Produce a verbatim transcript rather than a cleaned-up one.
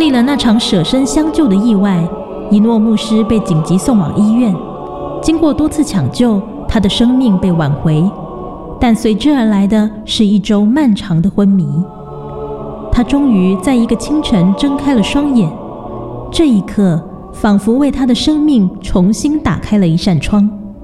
历了那场舍身相救的意外，一诺牧师被紧急送往医院。经过多次抢救，他的生命被挽回，但随之而来的是一周漫长的昏迷。他终于在一个清晨睁开了双眼，这一刻仿佛为他的生命重新打开了一扇窗。